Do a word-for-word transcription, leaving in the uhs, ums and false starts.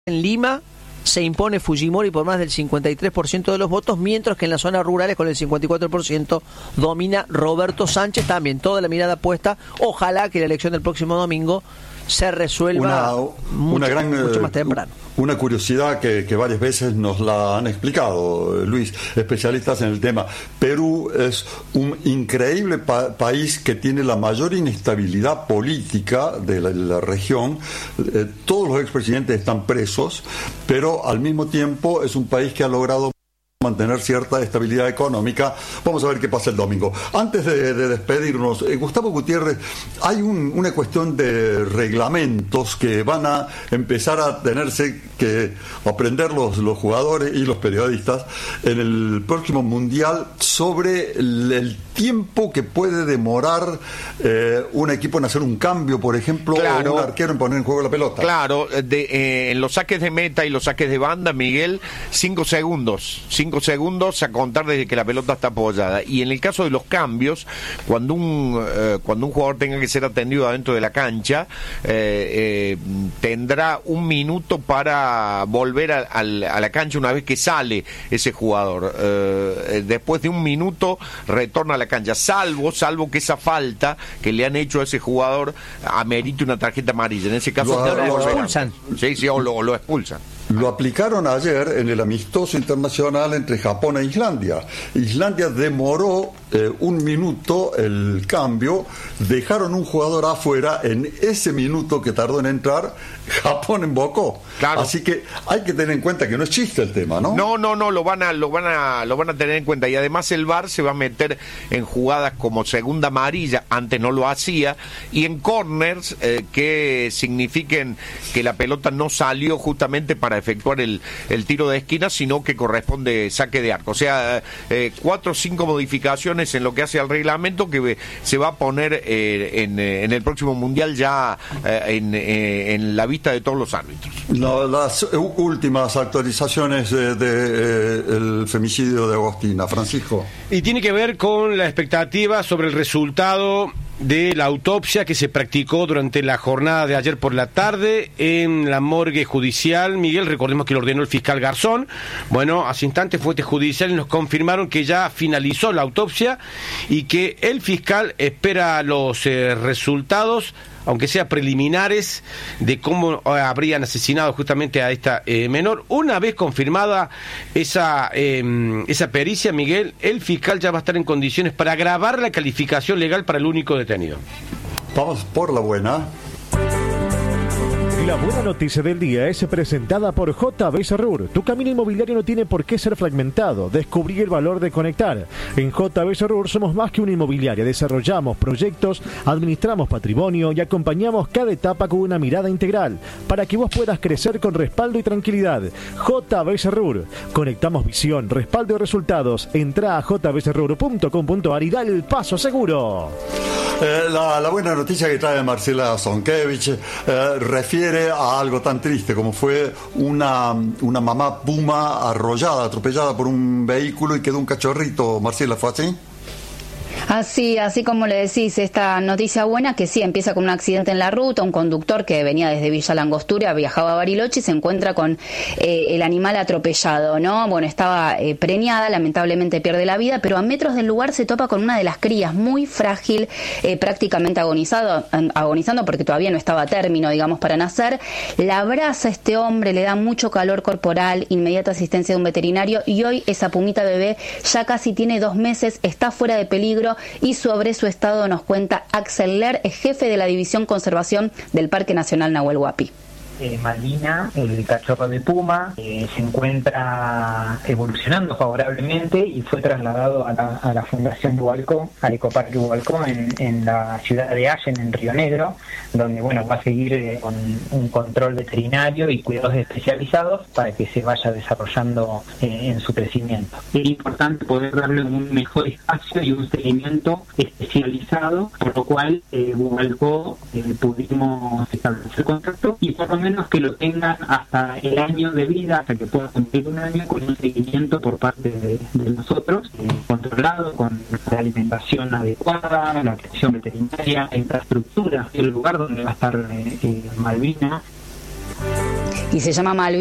En Lima se impone Fujimori por más del cincuenta y tres por ciento de los votos, mientras que en las zonas rurales con el cincuenta y cuatro por ciento domina Roberto Sánchez. También toda la mirada puesta, ojalá que la elección del próximo domingo se resuelva una, mucho, una gran, mucho más temprano. Una curiosidad que, que varias veces nos la han explicado, Luis, especialistas en el tema. Perú es un increíble pa- país que tiene la mayor inestabilidad política de la, de la región. Eh, todos los expresidentes están presos, pero al mismo tiempo es un país que ha logrado mantener cierta estabilidad económica. Vamos a ver qué pasa el domingo. Antes de, de despedirnos, eh, Gustavo Gutiérrez, hay un, una cuestión de reglamentos que van a empezar a tenerse que aprender los, los jugadores y los periodistas en el próximo Mundial sobre el, el tiempo que puede demorar eh, un equipo en hacer un cambio, por ejemplo, claro, o un arquero en poner en juego la pelota. Claro, de, eh, en los saques de meta y los saques de banda, Miguel, cinco segundos, cinco segundos a contar desde que la pelota está apoyada. Y en el caso de los cambios, cuando un eh, cuando un jugador tenga que ser atendido adentro de la cancha, eh, eh, tendrá un minuto para volver a, a, a la cancha una vez que sale ese jugador. Eh, después de un minuto retorna a la cancha, salvo salvo que esa falta que le han hecho a ese jugador amerite una tarjeta amarilla. En ese caso lo, lo, lo expulsan. Sí, sí, o lo, lo expulsan. Lo aplicaron ayer en el amistoso internacional entre Japón e Islandia. Islandia demoró eh, un minuto el cambio, dejaron un jugador afuera, en ese minuto que tardó en entrar, Japón embocó. Claro. Así que hay que tener en cuenta que no es chiste el tema, ¿no? No, no, no, lo van a, lo van a, lo van a tener en cuenta. Y además el V A R se va a meter en jugadas como segunda amarilla, antes no lo hacía, y en corners eh, que signifiquen que la pelota no salió justamente para efectuar el, el tiro de esquina, sino que corresponde saque de arco. O sea, eh, cuatro o cinco modificaciones en lo que hace al reglamento que se va a poner eh, en, en el próximo Mundial ya eh, en, eh, en la vista de todos los árbitros. No, las últimas actualizaciones del de, de, eh, femicidio de Agostina, Francisco. Y tiene que ver con la expectativa sobre el resultado de la autopsia que se practicó durante la jornada de ayer por la tarde en la morgue judicial. Miguel, recordemos que lo ordenó el fiscal Garzón. Bueno, hace instantes fuentes judiciales nos confirmaron que ya finalizó la autopsia y que el fiscal espera los eh, resultados, aunque sea preliminares, de cómo habrían asesinado justamente a esta eh, menor. Una vez confirmada esa eh, esa pericia, Miguel, el fiscal ya va a estar en condiciones para agravar la calificación legal para el único detenido. Vamos por la buena. La buena noticia del día es presentada por J B Serrur. Tu camino inmobiliario no tiene por qué ser fragmentado. Descubrí el valor de conectar. En J B Serrur somos más que una inmobiliaria. Desarrollamos proyectos, administramos patrimonio y acompañamos cada etapa con una mirada integral para que vos puedas crecer con respaldo y tranquilidad. J B Serrur. Conectamos visión, respaldo y resultados. Entrá a j b serrur punto com punto a r y dale el paso seguro. Eh, la, la buena noticia que trae Marcela Zonkevich eh, refiere a algo tan triste como fue una, una mamá puma arrollada, atropellada por un vehículo y quedó un cachorrito. Marcela, ¿fue así? Así, así como le decís, esta noticia buena que sí, empieza con un accidente en la ruta, un conductor que venía desde Villa Langostura, viajaba a Bariloche y se encuentra con eh, el animal atropellado, ¿no? Bueno, estaba eh, preñada, lamentablemente pierde la vida, pero a metros del lugar se topa con una de las crías, muy frágil, eh, prácticamente agonizado, agonizando porque todavía no estaba a término, digamos, para nacer. La abraza este hombre, le da mucho calor corporal, inmediata asistencia de un veterinario y hoy esa pumita bebé ya casi tiene dos meses, está fuera de peligro. Y sobre su estado nos cuenta Axel Ler, jefe de la División Conservación del Parque Nacional Nahuel Huapi. Eh, Malvina, el cachorro de puma, eh, se encuentra evolucionando favorablemente y fue trasladado a la, a la Fundación Hualcó, al Ecoparque Hualcó, en, en la ciudad de Allen, en Río Negro, donde bueno va a seguir eh, con un control veterinario y cuidados especializados para que se vaya desarrollando eh, en su crecimiento. Es importante poder darle un mejor espacio y un seguimiento especializado, por lo cual eh, Hualcó eh, pudimos establecer contacto y por lo menos que lo tengan hasta el año de vida, hasta que pueda cumplir un año, con un seguimiento por parte de, de nosotros, eh, controlado, con la alimentación adecuada, la atención veterinaria, la infraestructura, el lugar donde va a estar eh, eh, Malvina. y se llama Malvin.